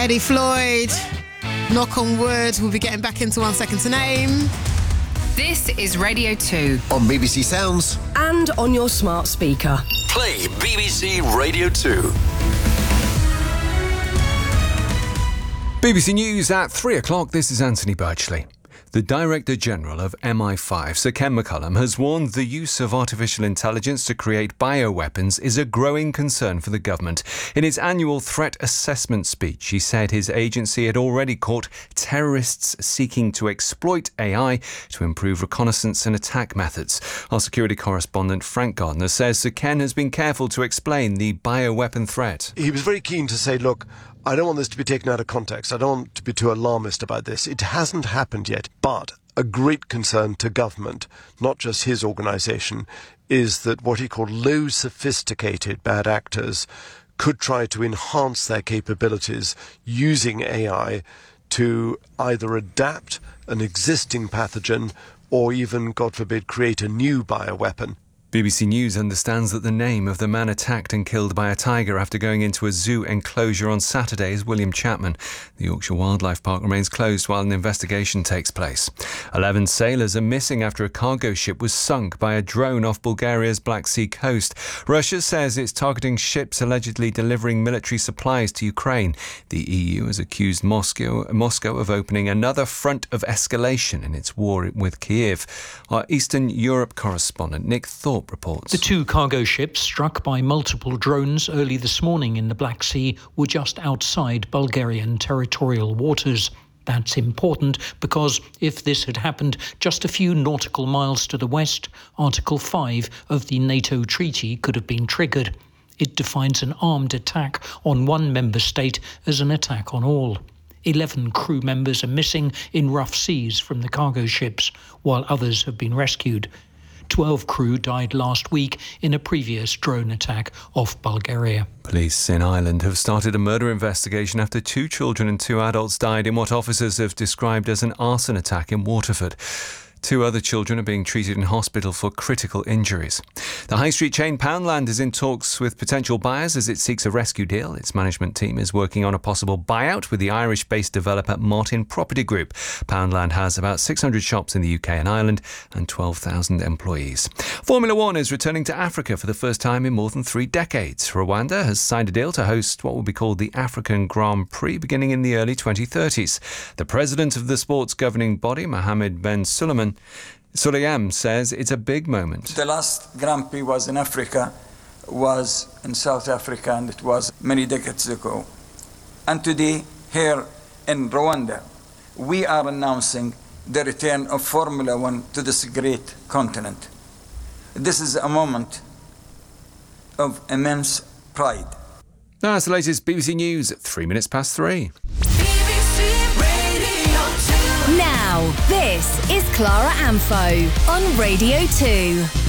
Eddie Floyd, Knock on Wood. We'll be getting back into 1 Second to Name. This is Radio 2. On BBC Sounds. And on your smart speaker. Play BBC Radio 2. BBC News at 3 o'clock. This is Anthony Birchley. The Director General of MI5, Sir Ken McCullum, has warned the use of artificial intelligence to create bioweapons is a growing concern for the government. In his annual threat assessment speech, he said his agency had already caught terrorists seeking to exploit AI to improve reconnaissance and attack methods. Our security correspondent Frank Gardner says Sir Ken has been careful to explain the bioweapon threat. He was very keen to say, look, I don't want this to be taken out of context. I don't want to be too alarmist about this. It hasn't happened yet. But a great concern to government, not just his organisation, is that what he called low sophisticated bad actors could try to enhance their capabilities using AI to either adapt an existing pathogen or even, God forbid, create a new bioweapon. BBC News understands that the name of the man attacked and killed by a tiger after going into a zoo enclosure on Saturday is William Chapman. The Yorkshire Wildlife Park remains closed while an investigation takes place. 11 sailors are missing after a cargo ship was sunk by a drone off Bulgaria's Black Sea coast. Russia says it's targeting ships allegedly delivering military supplies to Ukraine. The EU has accused Moscow of opening another front of escalation in its war with Kyiv. Our Eastern Europe correspondent Nick Thorpe reports. The 2 cargo ships struck by multiple drones early this morning in the Black Sea were just outside Bulgarian territorial waters. That's important because if this had happened just a few nautical miles to the west, Article 5 of the NATO treaty could have been triggered. It defines an armed attack on one member state as an attack on all. 11 crew members are missing in rough seas from the cargo ships, while others have been rescued. 12 crew died last week in a previous drone attack off Bulgaria. Police in Ireland have started a murder investigation after 2 children and 2 adults died in what officers have described as an arson attack in Waterford. 2 other children are being treated in hospital for critical injuries. The high street chain Poundland is in talks with potential buyers as it seeks a rescue deal. Its management team is working on a possible buyout with the Irish-based developer Martin Property Group. Poundland has about 600 shops in the UK and Ireland and 12,000 employees. Formula One is returning to Africa for the first time in more than 3 decades. Rwanda has signed a deal to host what will be called the African Grand Prix beginning in the early 2030s. The president of the sport's governing body, Mohammed Ben Sulayem, says it's a big moment. The last Grand Prix was in Africa, was in South Africa, and it was many decades ago. And today, here in Rwanda, we are announcing the return of Formula One to this great continent. This is a moment of immense pride. That's the latest BBC News at 3 minutes past 3. Now, this is Clara Amfo on Radio 2.